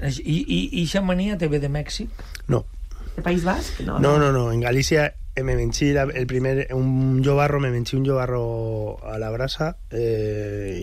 I eixa mania te ve de Mèxic? No. De País Basc? No. En Galícia me mencí un llobarro a la brasa